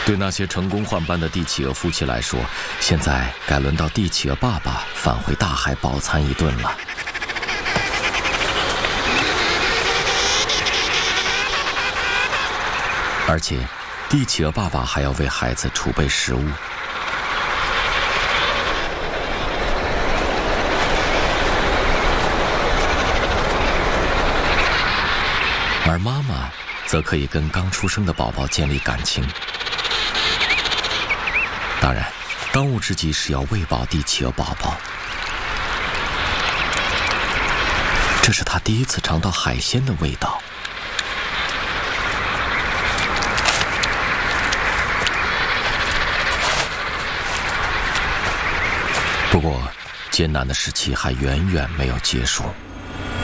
对那些成功换班的帝企鹅夫妻来说，现在该轮到帝企鹅爸爸返回大海饱餐一顿了。而且，帝企鹅爸爸还要为孩子储备食物。而妈妈则可以跟刚出生的宝宝建立感情。当然，当务之急是要喂饱帝企鹅宝宝。这是他第一次尝到海鲜的味道。不过，艰难的时期还远远没有结束。